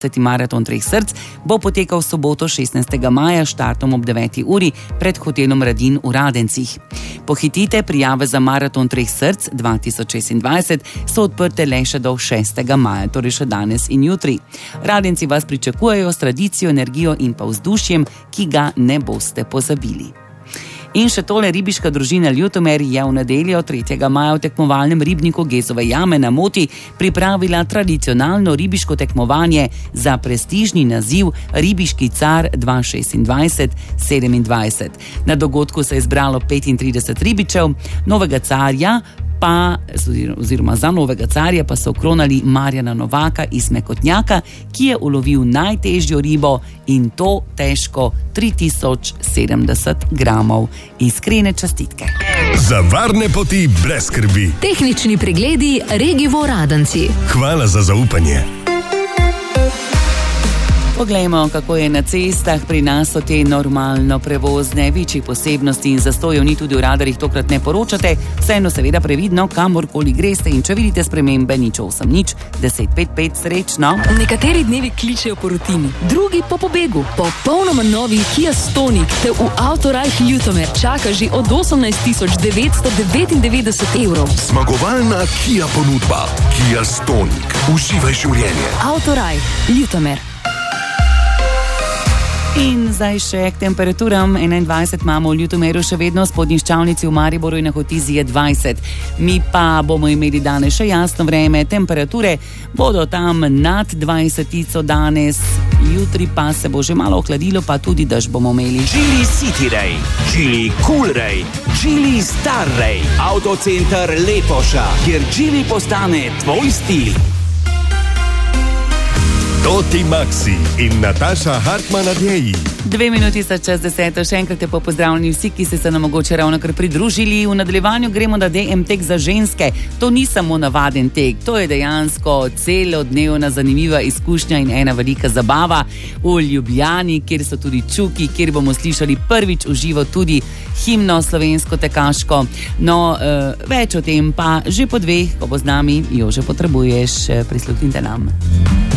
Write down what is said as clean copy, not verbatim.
Maraton treh src bo potekal v soboto 16. maja štartom ob 9. uri pred hotelom Radin v Radencih. Pohitite, prijave za Maraton treh src 2026 so odprte le še do 6. maja, torej še danes in jutri. Radenci vas pričakujejo s tradicijo, energijo in pa vzdušjem, ki ga ne boste pozabili. In še tole, ribiška družina Ljutomer je v nedeljo 3. maja v tekmovalnem ribniku Gezove jame na Moti pripravila tradicionalno ribiško tekmovanje za prestižni naziv Ribiški car 2026-27. Na dogodku se je zbralo 35 ribičev, novega carja oziroma za novega carja pa so okronali Marjana Novaka iz Mekotnjaka, ki je ulovil najtežjo ribo in to težko 3070 gramov. Iskrene čestitke. Za varne poti brez skrbi. Tehnični pregledi Regivo Radenci. Hvala za zaupanje. Poglejmo, kako je na cestah. Pri nas so te normalno prevozne, večjih posebnosti in zastojev ni, tudi v radarjih tokrat ne poročate. Vseeno seveda previdno, kamorkoli greste, in če vidite spremembe, nič 1055 srečno. Nekateri dnevi kličejo po rutini, drugi po pobegu. Popolnoma novi Kia Stonic te v Autorajh Ljutomer čaka že od 18.999 evrov. Zmagovalna Kia ponudba. Kia Stonic. Uživaj življenje. Autorajh Ljutomer. In zdaj še k temperaturam. 21 imamo v Ljutomeru, še vedno spodnji ščavnici v Mariboru in na Hotizi je 20. Mi pa bomo imeli danes še jasno vreme, temperature bodo tam nad 20 danes, jutri pa se bo že malo ohladilo, pa tudi dež bomo imeli. Geely City Ray, Geely Cool Ray, Geely Star Ray, Autocenter Lepoša, kjer Geely postane tvoj stil. Toti Maxi in Nataša Hartman Adjeji. 2 minuti sta čez 10. Še enkrat te pozdravljeni vsi, ki ste se nam mogoče ravno kar pridružili. V nadaljevanju gremo na DM tek za ženske. To ni samo navaden tek, to je dejansko celodnevna zanimiva izkušnja in ena velika zabava v Ljubljani, kjer so tudi čuki, kjer bomo slišali prvič v živo tudi himno slovensko tekaško. No, več o tem pa že po 2, ko bo z nami Jože Potrebuješ. Prisluhnite nam.